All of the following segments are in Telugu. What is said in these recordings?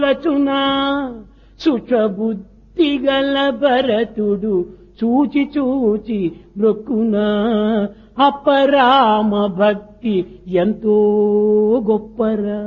రచునా సుచబుద్ధి గల భరతుడు చూచి చూచి మృక్కునా అపరామ భక్తి ఎంతో గొప్పరా.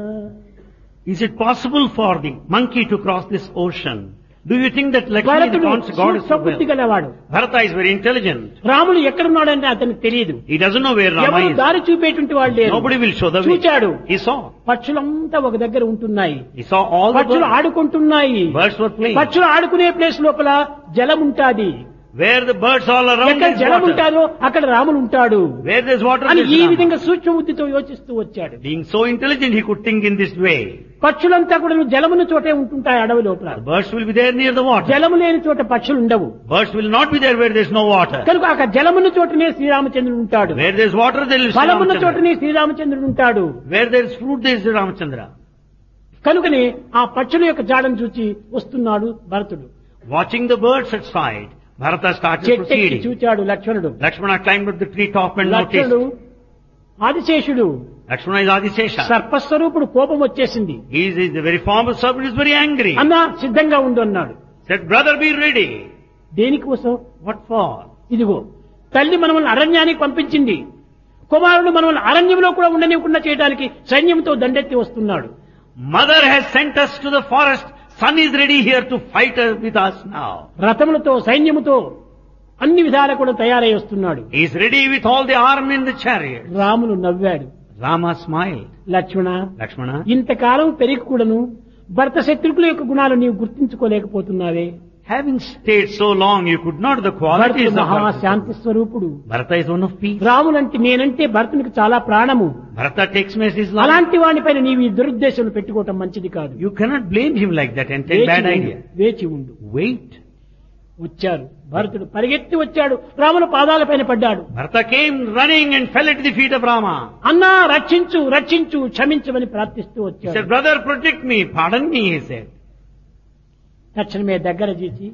Is it possible for the monkey to cross this ocean? Do you think that Lakshmi, the god, is so బుద్ధి గలవాడు. Bharata is very intelligent. రాముడు ఎక్కడున్నాడంటే అతనికి తెలియదు. He doesn't know where Rama ఎవరు is. దారి చూపేటువంటి వాళ్ళు లేరు. Nobody will show the way. చూచాడు. He saw. పక్షులంతా ఒక దగ్గర ఉంటున్నాయి. He saw all the పక్షులు birds. ఆడుకుంటున్నాయి. Birds were playing. పక్షులు ఆడుకునే ప్లేస్ లోపల జలం ఉంటాది. Where the birds all around ఎక్కడ is జలం water. ఉంటారో అక్కడ రాముడు ఉంటాడు Where there's water అని there's ఈ Rama. విధంగా సూక్ష్మ బుద్ధితో యోచిస్తూ వచ్చాడు. Being so intelligent, he could think in this way. పక్షులంతా కూడా జలమున చోటే ఉంటుంటాయి అడవి లోపల. The birds will be there near the water. జలము లేని చోట పక్షులు ఉండవు. Birds will not be there where there's no water. కనుక అక్కడ జలమున్న చోటనే శ్రీరామచంద్రుడు ఉంటాడు. Where there's water, there is ఫలమున్న Ramachandra. చోటనే శ్రీరామచంద్రుడు ఉంటాడు. Where there's fruit, there is Ramachandra. కనుకనే ఆ పక్షుల యొక్క జాడను చూచి వస్తున్నాడు భరతుడు. Watching the birds at sight, Bharata started చెట్టెక్కి proceeding. చూచాడు లక్ష్మణుడు. Lakshmana climbed up the tree top and లక్ష్మణుడు noticed. ఆదిశేషుడు Lakshmana is Adisesha. సర్పస్వరూపుడు, కోపం వచ్చేసింది. He is the very form of serpent, is very angry. అన్నా సిద్ధంగా ఉండు అన్నాడు. Said, brother, be ready. దేనికోసం? What for? ఇదిగో తల్లి మనల్ని అరణ్యానికి పంపించింది. కుమారుడు మనల్ని అరణ్యంలో కూడా ఉండనివ్వకుండా చేయడానికి సైన్యంతో దండెత్తి వస్తున్నాడు. Mother has sent us to the forest. Son is ready here to fight with us now. రథములతో సైన్యముతో అన్ని విధాలా కూడా తయారై వస్తున్నాడు. He is ready with all the army in the chariot. Ramulu నవ్వాడు. Rama smiled. లక్ష్మణ, Lakshmana, ఇంతకాలం పెరిగి కూడాను భర్త శత్రుకుల యొక్క గుణాలు నీవు గుర్తించుకోలేకపోతున్నావే. having stayed so long, you could not the qualities భరతుడు of Bharata. మహాశాంతి స్వరూపుడు. Bharata is one of peace. రాములంటే నేనంటే భరతునికి చాలా ప్రాణము. Bharata takes me as his life. అలాంటి వాడిపైన నీవు ఈ దురుద్దేశం పెట్టుకోవటం మంచిది కాదు. You cannot blame him like that and take bad idea. వేచి ఉండు. Wait. వచ్చారు. భరతుడు పరిగెత్తి వచ్చాడు. రాముల పాదాలపైన పడ్డాడు. Bharata came running and fell at the feet of Rama. అన్నా రక్షించు రక్షించు క్షమించమని ప్రార్థిస్తూ He వచ్చాడు. said, brother, protect me, pardon me, he said. తక్షణమే దగ్గర చేసి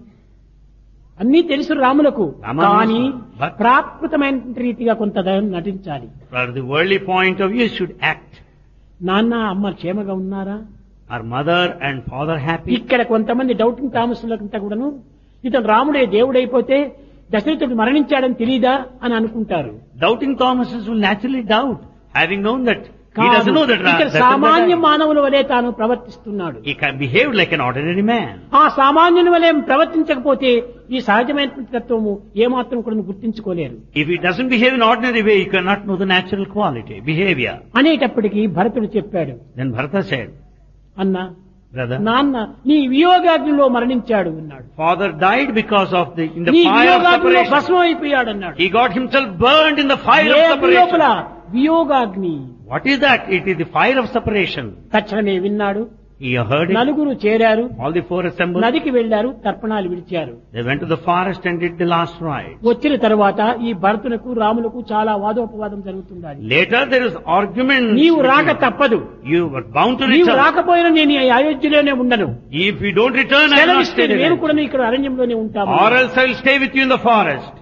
అన్నీ తెలుసు రాములకు, రామ కానీ but- ప్రాకృతమైన రీతిగా కొంత నటించాలి. For the worldly point of view, you should act. నాన్న అమ్మ క్షేమగా ఉన్నారా? Are mother and father happy? ఇక్కడ కొంతమంది డౌటింగ్ థామస్లంతా కూడాను ఇతను రాముడే దేవుడైపోతే దశరథుడు మరణించాడని తెలీదా అని అనుకుంటారు. Doubting Thomases will naturally doubt, having known that he కాదు. doesn't know that ఇక్కడ Dasharatha సామాన్య died. మానవుల వలె తాను ప్రవర్తిస్తున్నాడు. He can behave like an ordinary man. ఆ సామాన్యుని వలె ప్రవర్తించకపోతే ఈ సహజమైనటువంటి తత్వము ఏమాత్రం కూడా గుర్తించుకోలేరు. If he doesn't behave in ordinary way, you cannot know the natural quality, behavior. అనేటప్పటికీ భరతుడు చెప్పాడు, Then Bharata said, అన్నా brother, నాన్న నీ వియోగాగ్నిలో మరణించాడు అన్నాడు. father died because of in the నీ fire of వియోగాగ్నిలో separation. భస్మం అయిపోయాడు అన్నాడు. He got himself burned in the fire A of separation. లోపల వియోగాగ్ని. What is that? It is the fire of separation. తక్షణమే విన్నాడు. He heard it. నలుగురు చేరారు. All the four assembled. నదికి వెళ్లారు. తర్పణాలు విడిచారు. They went to the forest and did the last rite. వచ్చిన తర్వాత ఈ భరతునకు రాములకు చాలా వాదోపవాదం జరుగుతుంది. Later there is argument. నీవు రాక తప్పదు. You were bound to నీవు return. రాకపోయినా నేను ఈ అయోధ్యలోనే ఉండను. If you don't return, I will not సెలవిస్తే stay నేను there. కూడా ఇక్కడ అరణ్యంలోనే ఉంటాము. Or else I will stay with you in the forest.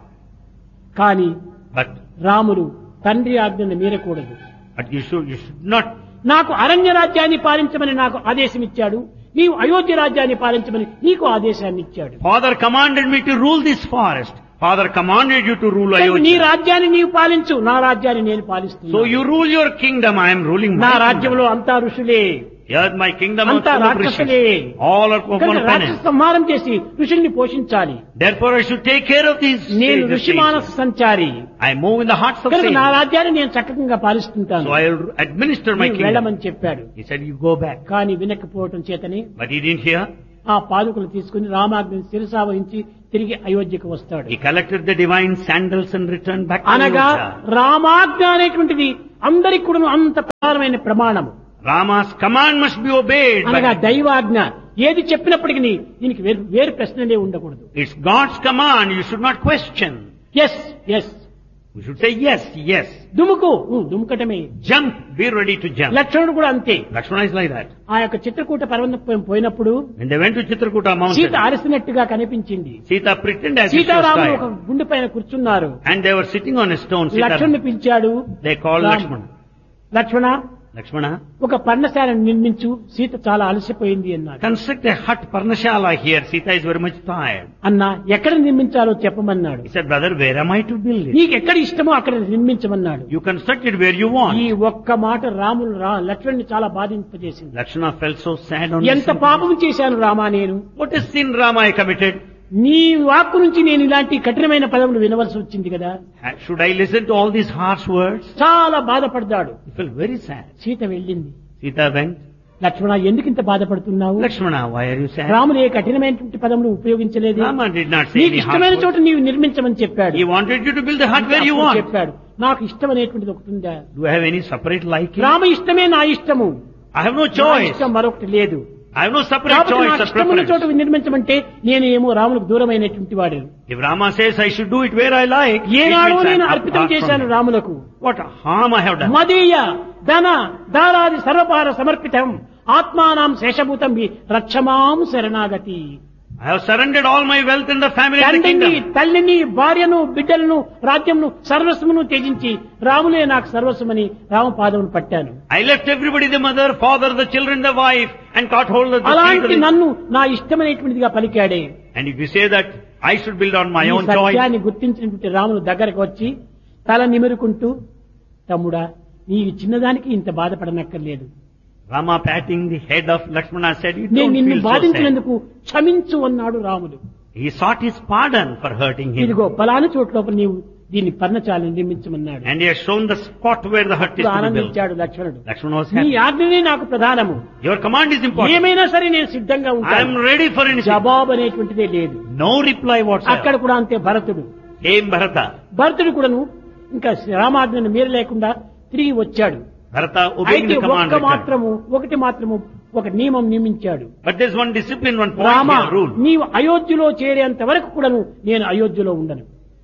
కానీ But రాముడు తండ్రి ఆజ్ఞను మీరకూడదు. you should not. నాకు అరణ్య రాజ్యాన్ని పాలించమని నాకు ఆదేశం ఇచ్చాడు. నీవు అయోధ్య రాజ్యాన్ని పాలించమని నీకు ఆదేశాన్ని ఇచ్చాడు. Father commanded me to rule this forest. Father commanded you to rule నీ Ayodhya. రాజ్యాన్ని నీవు పాలించు, నా రాజ్యాన్ని నేను పాలిస్తున్నాను. So you rule your kingdom, I am ruling నా my kingdom. రాజ్యంలో అంతా ఋషులే, Here my kingdom of అంతా రాక్షసులే. all are upon కనుక రాక్షస penance. సంహారం చేసి ఋషుల్ని పోషించాలి. Therefore I should take care of these నేను sages. ఋషి మానస సంచారి I move in the hearts of కనుక నా sages. రాజ్యాన్ని నేను చక్కగా పాలిస్తుంటాను. So I will administer my నీవు kingdom. వెళ్ళమని చెప్పాడు. He said, you go back. కానీ వినకపోవటం చేతనే But he didn't hear. ఆ పాదుకలు తీసుకుని రామాజ్ఞని శిరసావహించి తిరిగి అయోధ్యకు వస్తాడు. He collected the divine sandals and returned back to అనగా Ayodhya. రామాజ్ఞ అనేటువంటిది అందరికి కూడా అంత ప్రధానమైన ప్రమాణము. Rama's command must be obeyed. అనగా But దైవాజ్ఞ ఏది చెప్పినప్పటికీ దీనికి వేరు ప్రశ్నలే ఉండకూడదు. it's God's command. You should not question. Yes yes, You should say yes, yes. దుముకు దుముకటమే. Jump. Be ready to jump. లక్ష్మణుడు కూడా అంతే. Lakshmana is like that. ఆ యొక్క చిత్రకూట పర్వతం పోయినప్పుడు When they went to Chitrakuta Sita mountain, అలసినట్టుగా కనిపించింది. Sita pretended as if she was సీతారాములు ఒక tired. గుండె పైన కూర్చున్నారు. And they were sitting on a stone. లక్ష్మణుని Sita, పిలిచాడు. they called Ram. Lakshmana. Lakshmana Lakshmana, ఒక పర్ణశాలను నిర్మించు, సీత చాలా అలసిపోయింది అన్నాడు. construct a hut, Parnashala here. Sita is very much tired. అన్నా ఎక్కడ నిర్మించాలో చెప్పమన్నాడు. He said, brother, where am I to build it? నీకు ఎక్కడ ఇష్టమో అక్కడ నిర్మించమన్నాడు. You construct it where you want. ఈ ఒక్క మాట రాములు లక్ష్మణుని చాలా బాధింపజేసింది. Lakshmana felt so sad on ఎంత this. పాపం చేశాను రామా నేను. What a sin, Rama, I committed. నీ వాక్కు నుంచి నేను ఇలాంటి కఠినమైన పదములు వినవలసి వచ్చింది కదా. Should I listen to all these harsh words? చాలా బాధపడ్డాడు. He felt very sad. Sita వెళ్ళింది. Sita went. లక్ష్మణ ఎందుకు ఇంత బాధపడుతున్నావు? Lakshmana, why are you sad? రాముడు ఏ కఠినమైనటువంటి పదములు ఉపయోగించలేదు. Rama did not say నీకు any harsh ఇష్టమైన words. చోట నీవు నిర్మించమని చెప్పాడు. He wanted you to build the hut where you అప్పుడు want. చెప్పాడు నాకు ఇష్టమనేటువంటిది ఒకటి ఉందా? Do I have any separate liking? Rama ఇష్టమే నా ఇష్టము. I have no నా choice. ఇష్టం మరొకటి లేదు. I have no separate కాబట్టి choice నాకు or ఇష్టమైన చోట preference. నిర్మించమంటే నేను ఏమో రాములకు దూరమైనటువంటి వాడు. If Rama says I should do it where I like, it ఏనాడో means నేను I'm అర్పితం apart from చేశాను him. రాములకు. What harm I have done? మదీయ ధన దారాది సర్వపార సమర్పితం ఆత్మానాం శేషభూతం రక్షమాం శరణాగతి. I have surrendered all my wealth and the family and the తండ్రిని kingdom. తల్లిని భార్యను బిడ్డలను రాజ్యంను సర్వస్వమును త్యజించి రాములే నాకు సర్వస్వమని రామపాదమును పట్టాను. I left everybody, the mother, father, the children, the wife, and caught hold of the అలాంటి feet. నన్ను నా ఇష్టమైనటువంటిదిగా పలికాడే. And if you say that I should build on my ఈ own choice, సత్యాన్ని గుర్తించినటువంటి రాములు దగ్గరకు వచ్చి తల నిమురుకుంటూ తమ్ముడా నీవు చిన్నదానికి ఇంత బాధపడనక్కర్లేదు. Rama patting the head of Lakshmana said, you నేను don't నిన్ను feel so sad. బాధించినందుకు క్షమించు అన్నాడు రాముడు. He sought his pardon for hurting him. ఇదిగో పలాని చోటు లోపల నీవు దీన్ని పర్ణశాలను నిర్మించమన్నాడు. And he has shown the spot where the hut is to be built. ఆనందించాడు లక్ష్మణుడు. Lakshmana was నీ happy. ఆజ్ఞనే నాకు ప్రధానము. Your command is important. ఏమైనా సరే నేను సిద్ధంగా I am ఉంటాను. ready for anything. జవాబు అనేటువంటిదే లేదు. No reply అక్కడ whatsoever. కూడా అంతే భరతుడు. Came Bharata. భరతుడు కూడాను ఇంకా రామాజ్ఞను మీర లేకుండా తిరిగి వచ్చాడు. Bharata obeying అయితే the command. ఒకటి మాత్రము ఒక నియమం నియమించాడు. But there's one discipline, one point Rama here, rule. నీవు అయోధ్యలో చేరేంత వరకు కూడాను నేను అయోధ్యలో ఉండను.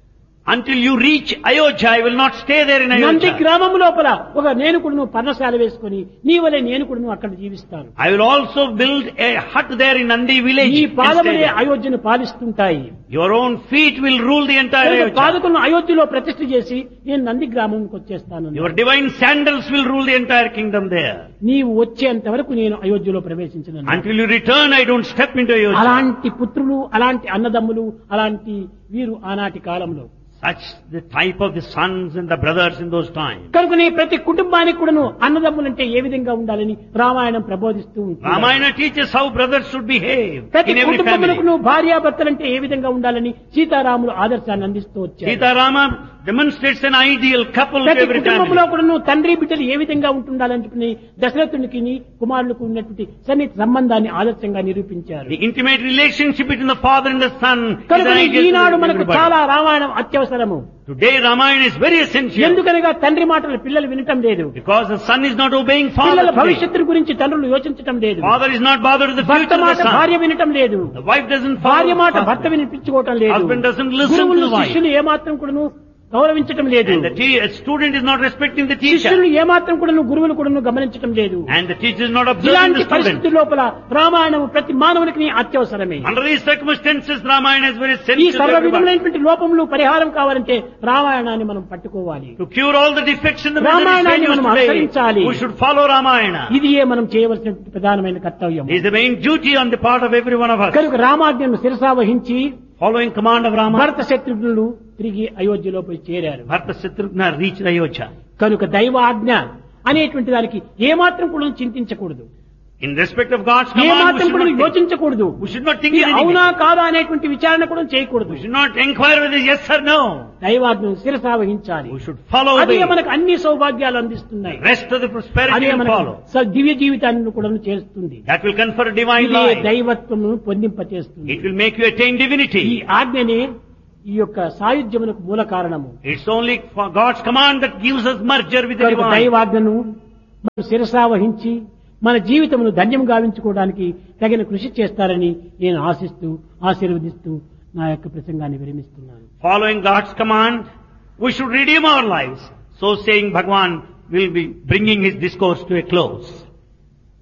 Until you reach Ayodhya, I will not stay there in Nandi Ayodhya. గ్రామం లోపల ఒక నేను కూడాను పర్ణశాల వేసుకొని నీ వలె నేను కూడాను అక్కడ జీవిస్తాను. I will also build a hut there in Nandi village. ఈ and stay పాదములే there. అయోధ్యను పాలిస్తుంటాయి. Your own feet will rule the entire కనుక Ayodhya. పాదకులను అయోధ్యలో ప్రతిష్ఠ చేసి నేను నంది గ్రామంకి వచ్చేస్తాను. Your divine sandals will rule the entire kingdom there. నీవు వచ్చేంత వరకు నేను అయోధ్యలో ప్రవేశించను. Until you return, I don't step into Ayodhya. అలాంటి పుత్రులు అలాంటి అన్నదమ్ములు అలాంటి వీరు ఆనాటి కాలంలో. Such the type of the sons and the brothers in those times. కనుకనే ప్రతి కుటుంబానికి కూడాను అన్నదమ్ములంటే ఏ విధంగా ఉండాలని రామాయణం ప్రబోధిస్తూ ఉంటుంది. Ramayana teaches how brothers should behave ప్రతి in every కుటుంబములకు family. భార్యాభర్తలంటే ఏ విధంగా ఉండాలని సీతారాములు ఆదర్శాన్ని అందిస్తూ వచ్చారు. Sita Rama demonstrates an ideal couple to ప్రతి every కుటుంబంలో family. కూడాను తండ్రి బిడ్డలు ఏ విధంగా ఉంటుండాలని దశరథునికి కుమారులకు ఉన్నటువంటి సన్నిహిత సంబంధాన్ని ఆదర్శంగా నిరూపించారు. The intimate relationship between the father and the son is an కనుక ideal ఈనాడు to మనకు everybody. చాలా Ramayanam అత్యవసరము. Today Ramayana is very essential ఎందుకనగా తండ్రి మాటలు పిల్లలు వినటం లేదు. because the son is not obeying father పిల్లల today. భవిష్యత్తు గురించి తండ్రులు యోచించటం లేదు. Father is not bothered with the భర్త future of మాట the son. భార్య వినటం లేదు. The wife doesn't భార్య follow మాట the భర్త husband. వినిపించుకోవటం లేదు. Husband doesn't listen to గురువులు the wife. శిష్యులు ఏమాత్రం కూడాను గౌరవించటం లేదు. And the student is not respecting the teacher. శిష్యులు ఏమాత్రం కూడాను గురువులు కూడాను గమనించటం లేదు. And the teacher is not observing ఇలాంటి the student. పరిస్థితి లోపల రామాయణం ప్రతి మానవునికి అత్యవసరమే. Under these circumstances, Ramayana is very ఈ essential to సర్వ everybody. విధములైనటువంటి లోపములు పరిహారం కావాలంటే రామాయణాన్ని మనం పట్టుకోవాలి. To cure all the defects in the రామాయణాన్ని మనం today, అనుసరించాలి. we should follow Ramayana. ఇది మనం చేయవలసిన ప్రధానమైన కర్తవ్యం. It is the main duty on the part of every one of us. కనుక రామాజ్ఞను శిరసావహించి Following command of Rama, భరత శత్రుఘ్నులు తిరిగి అయోధ్యలో పోయి చేరారు. Bharata Shatrugna reached Ayodhya. కనుక దైవ ఆజ్ఞ అనేటువంటి దానికి ఏమాత్రం కూడా చింతించకూడదు. In respect of God's command, ఏమాత్రం కూడా యోచించకూడదు. we should not think ఇది anything. అవునా కాదా అనేటువంటి విచారణ కూడా చేయకూడదు. We should not inquire whether yes or no. దైవాజ్ఞను శిరసావహించాలి. We should follow అదే the మనకు అన్ని సౌభాగ్యాలు అందిస్తున్నాయి. rest of the prosperity అదే will మనకు follow. దివ్య జీవితాన్ని కూడా చేస్తుంది. That will confer divine ఇదే life. దైవత్వము పొందింపచేస్తుంది. It will make you attain ఈ divinity. ఆజ్ఞనే ఈ యొక్క సాయుధ్యమునకు మూల కారణము. It's only for God's command that gives us merger with the కనుక divine. దైవాజ్ఞను మనం శిరసావహించి మన జీవితమును ధన్యం గావించుకోవడానికి తగిన కృషి చేస్తారని నేను ఆశిస్తూ ఆశీర్వదిస్తూ నా యొక్క ప్రసంగాన్ని విరమిస్తున్నాను. Following God's command, we should redeem our lives. So saying, Bhagwan will be bringing his discourse to a close.